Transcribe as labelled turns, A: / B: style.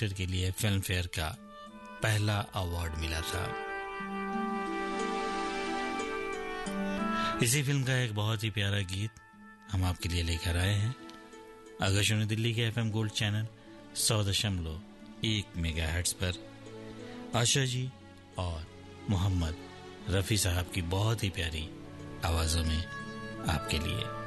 A: Actor के लिए film fair का पहला अवार्ड मिला था। इसी फिल्म का एक बहुत ही प्यारा गीत हम आपके लिए लेकर आए हैं। आकाशवाणी दिल्ली के FM गोल्ड चैनल 100.1 मेगाहर्ट्ज पर आशा जी और मोहम्मद रफ़ी साहब की बहुत ही प्यारी आवाज़ों में आपके लिए।